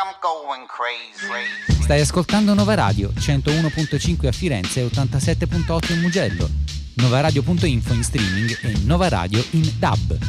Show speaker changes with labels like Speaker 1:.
Speaker 1: Stai ascoltando Nova Radio, 101.5 a Firenze e 87.8 in Mugello. Novaradio.info in streaming e Nova Radio in DAB.